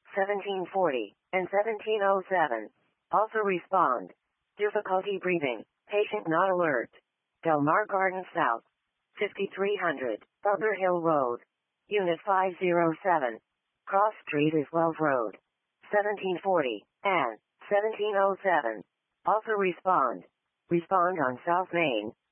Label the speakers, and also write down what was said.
Speaker 1: 1740, and 1707. Also respond. Difficulty breathing. Patient not alert. Del Mar Garden South. 5300, Butler Hill Road. Unit 507. Cross Street is Wells Road. 1740, and 1707. Also respond. Respond on South Main.